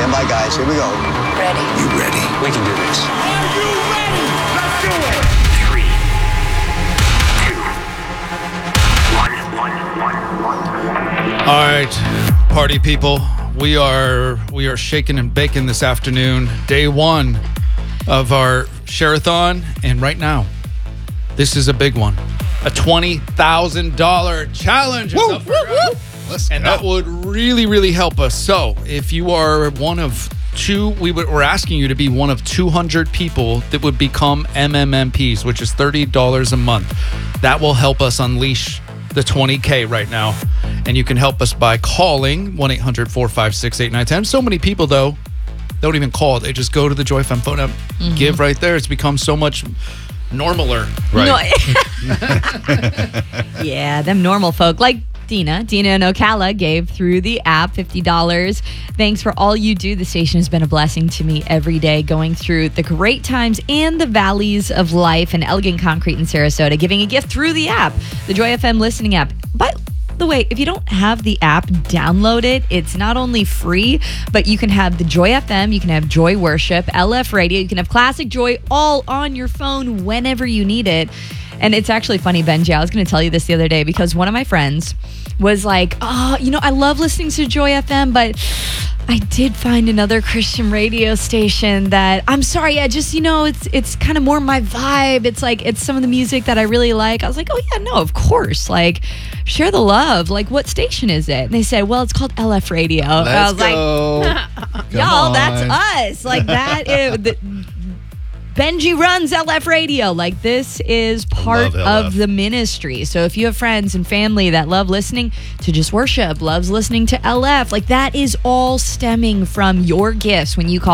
Stand by, guys. Here we go. Ready. You ready? We can do this. Are you ready? Let's do it. 3, 2, 1. All right, party people. We are shaking and baking this afternoon. Day one of our Share-a-thon. And right now, this is a big one. A $20,000 challenge is up for grabs. And that would really, really help us. So if you are one of two, we're asking you to be one of 200 people that would become MMMPs, which is $30 a month. That will help us unleash the 20K right now. And you can help us by calling 1-800-456-8910. So many people, though, don't even call. They just go to the Joy FM phone app, give right there. It's become so much normaler. Right. No. Yeah, them normal folk like Dina and Ocala gave through the app $50. Thanks for all you do. The station has been a blessing to me every day, going through the great times and the valleys of life in Elegant Concrete in Sarasota, giving a gift through the app, the Joy FM listening app. By the way, if you don't have the app, download it. It's not only free, but you can have the Joy FM, you can have Joy Worship, LF Radio, you can have Classic Joy all on your phone whenever you need it. And it's actually funny, Benji, I was going to tell you this the other day because one of my friends was like, oh, I love listening to Joy FM, but I did find another Christian radio station that, I'm sorry, it's kind of more my vibe. It's like, it's some of the music that I really like. I was like, oh yeah, no, of course. Like, share the love. Like, what station is it? And they said, well, it's called LF Radio. Let's go. Like, y'all, that's us. Like, that is... Benji runs LF Radio. Like, this is part of the ministry. So if you have friends and family that love listening to Just Worship, loves listening to LF, like, that is all stemming from your gifts when you call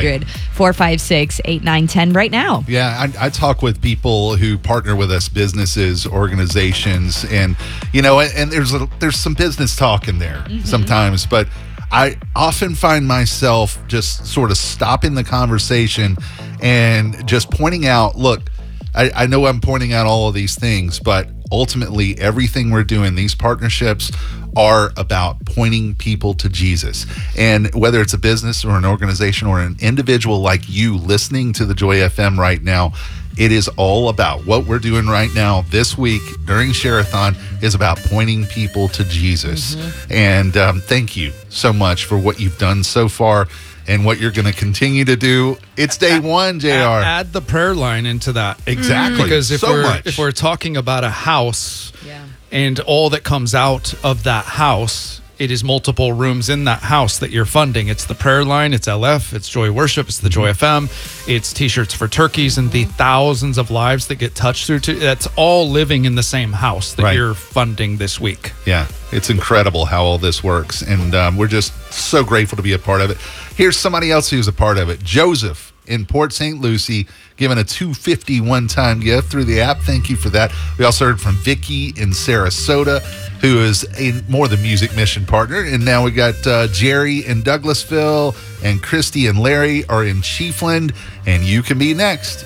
800-456-8910 right now. Yeah, I talk with people who partner with us, businesses, organizations, and, and there's some business talk in there sometimes, but I often find myself just sort of stopping the conversation and just pointing out, look, I know I'm pointing out all of these things, but ultimately everything we're doing, these partnerships are about pointing people to Jesus. And whether it's a business or an organization or an individual like you listening to the Joy FM right now, it is all about what we're doing right now this week during Share-a-thon is about pointing people to Jesus. And thank you so much for what you've done so far and what you're going to continue to do. It's day one, JR. Add the prayer line into that. Exactly. Because if we're talking about a house and all that comes out of that house, it is multiple rooms in that house that you're funding. It's the prayer line, it's LF, it's Joy Worship, it's the Joy FM, it's T-shirts for turkeys, and the thousands of lives that get touched through. That's all living in the same house that you're funding this week. Yeah, it's incredible how all this works, and we're just so grateful to be a part of it. Here's somebody else who's a part of it. Joseph in Port St. Lucie, given a $250 one-time gift through the app. Thank you for that. We also heard from Vicky in Sarasota, who is more the music mission partner. And now we got Jerry in Douglasville, and Christy and Larry are in Chiefland. And you can be next.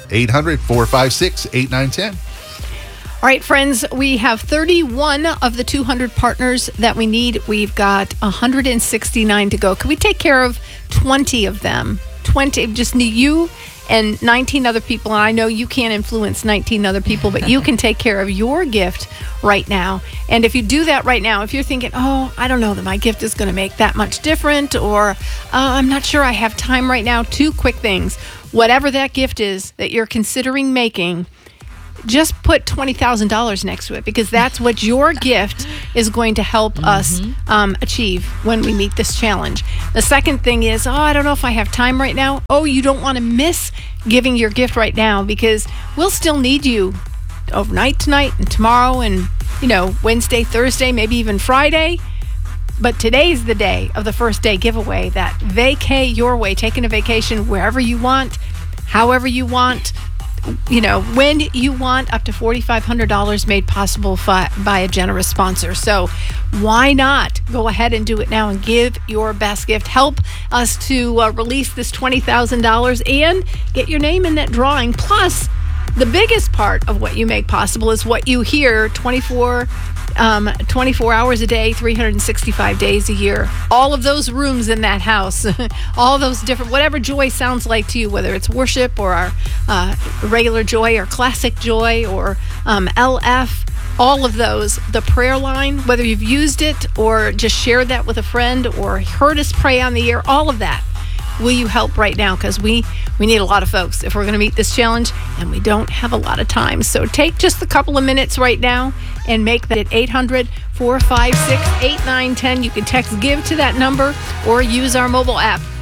800-456-8910. All right, friends, we have 31 of the 200 partners that we need. We've got 169 to go. Can we take care of 20 of them? 20, just need you and 19 other people. And I know you can't influence 19 other people, but you can take care of your gift right now. And if you do that right now, if you're thinking, oh, I don't know that my gift is going to make that much different, or I'm not sure I have time right now, 2 quick things. Whatever that gift is that you're considering making, just put $20,000 next to it, because that's what your gift is going to help us achieve when we meet this challenge. The second thing is, I don't know if I have time right now. You don't want to miss giving your gift right now, because we'll still need you overnight tonight and tomorrow and, Wednesday, Thursday, maybe even Friday. But today's the day of the first day giveaway, that vacay your way, taking a vacation wherever you want, however you want, when you want, up to $4,500 made possible by a generous sponsor. So why not go ahead and do it now and give your best gift? Help us to release this $20,000 and get your name in that drawing. Plus, the biggest part of what you make possible is what you hear 24 24 hours a day, 365 days a year. All of those rooms in that house, all those different, whatever joy sounds like to you, whether it's worship or our regular joy or classic joy or LF, all of those, the prayer line, whether you've used it or just shared that with a friend or heard us pray on the air, all of that. Will you help right now? Because we need a lot of folks if we're going to meet this challenge, and we don't have a lot of time. So take just a couple of minutes right now and make that at 800-456-8910. You can text GIVE to that number or use our mobile app.